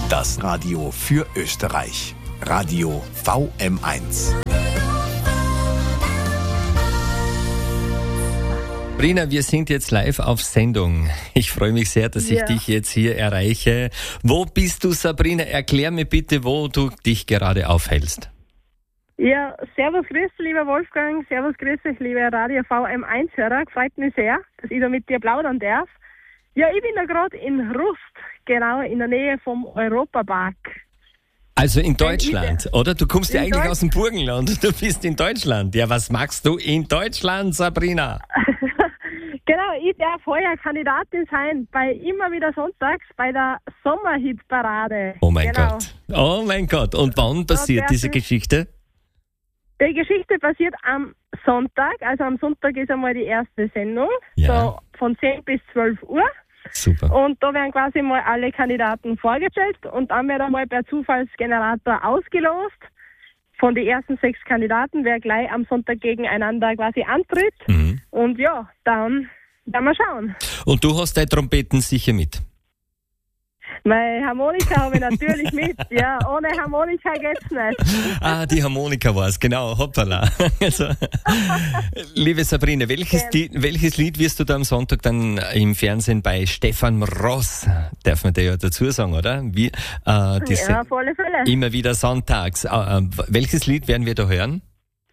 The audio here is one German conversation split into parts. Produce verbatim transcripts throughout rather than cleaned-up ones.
Das Radio für Österreich. Radio V M eins. Sabrina, wir sind jetzt live auf Sendung. Ich freue mich sehr, dass Ja. ich dich jetzt hier erreiche. Wo bist du, Sabrina? Erklär mir bitte, wo du dich gerade aufhältst. Ja, servus, grüß dich, lieber Wolfgang. Servus, grüß dich, liebe Radio V M eins-Hörer. Freut mich sehr, dass ich da mit dir plaudern darf. Ja, ich bin da gerade in Rust, genau in der Nähe vom Europapark. Also in Deutschland, oder? Du kommst ja In eigentlich Deutsch- aus dem Burgenland. Du bist in Deutschland. Ja, was machst du in Deutschland, Sabrina? Genau, ich darf heuer Kandidatin sein bei immer wieder sonntags bei der Sommerhitparade. Oh mein genau. Gott. Oh mein Gott. Und wann passiert darf diese ich- Geschichte? Die Geschichte passiert am Sonntag, also am Sonntag ist einmal die erste Sendung, Ja. so von zehn bis zwölf Uhr. Super. Und da werden quasi mal alle Kandidaten vorgestellt und dann wird einmal per Zufallsgenerator ausgelost. Von den ersten sechs Kandidaten, wer gleich am Sonntag gegeneinander quasi antritt. Mhm. Und ja, dann werden wir schauen. Und du hast deine Trompeten sicher mit. Meine Harmonika habe ich natürlich mit. Ja, ohne Harmonika geht's nicht. Ah, die Harmonika war es, genau, hoppala. Also, liebe Sabrina, welches, Ja. Lied, welches Lied wirst du da am Sonntag dann im Fernsehen bei Stefan Ross, darf man dir ja dazu sagen, oder? Wie, äh, diese, Ja, auf alle Fälle. immer wieder sonntags. Äh, äh, welches Lied werden wir da hören?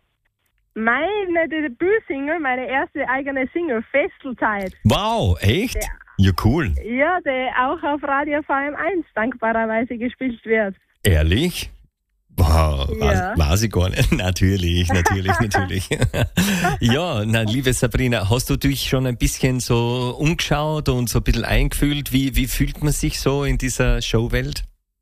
Meine Debütsingle, meine erste eigene Single, Festelzeit. Wow, echt? Ja. Ja, cool. Ja, der auch auf Radio V M eins dankbarerweise gespielt wird. Ehrlich? Wow, Ja. weiß, weiß ich gar nicht. Natürlich, natürlich, natürlich. Ja, na, liebe Sabrina, hast du dich schon ein bisschen so umgeschaut und so ein bisschen eingefühlt? Wie, wie fühlt man sich so in dieser Showwelt?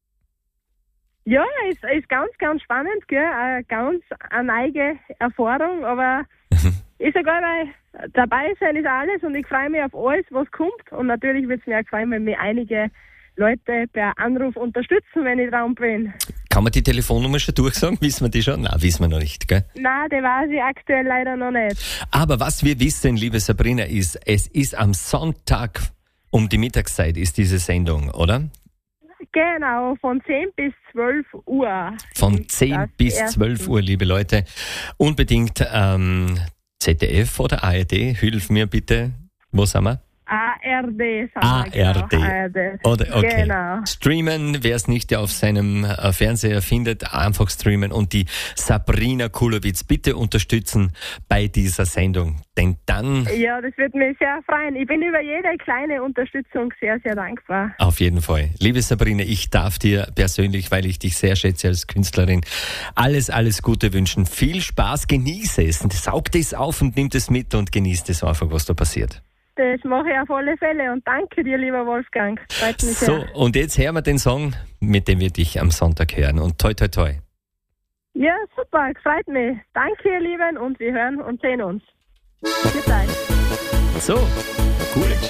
Ja, ist, ist ganz, ganz spannend, gell? Eine ganz eine neue Erfahrung, aber ist egal, weil dabei sein ist alles und ich freue mich auf alles, was kommt. Und natürlich wird es mir auch gefallen, wenn mir einige Leute per Anruf unterstützen, wenn ich dran bin. Kann man die Telefonnummer schon durchsagen? Wissen wir die schon? Nein, wissen wir noch nicht, gell? Nein, die weiß ich aktuell leider noch nicht. Aber was wir wissen, liebe Sabrina, ist, es ist am Sonntag um die Mittagszeit ist diese Sendung, oder? Genau, von zehn bis zwölf Uhr. Von ist zehn das bis erste. zwölf Uhr, liebe Leute. Unbedingt ähm, Z D F oder A R D, hilf mir bitte. Wo sind wir? A R D. sagen A wir, R D. Genau, A R D. Oder, okay. Genau. Streamen, wer es nicht auf seinem äh, Fernseher findet, einfach streamen und die Sabrina Kulowitz bitte unterstützen bei dieser Sendung. Denn dann, Ja, das würde mich sehr freuen. Ich bin über jede kleine Unterstützung sehr, sehr dankbar. auf jeden Fall. Liebe Sabrina, ich darf dir persönlich, weil ich dich sehr schätze als Künstlerin, alles, alles Gute wünschen. Viel Spaß, genieße es. Saug das auf und nimm es mit und genieß das einfach, was da passiert. Das mache ich auf alle Fälle und danke dir, lieber Wolfgang. Freut mich So, sehr. und jetzt hören wir den Song, mit dem wir dich am Sonntag hören. Und toi, toi, toi. Ja, super, freut mich. Danke, ihr Lieben, und wir hören und sehen uns. Bis gleich. So, cool.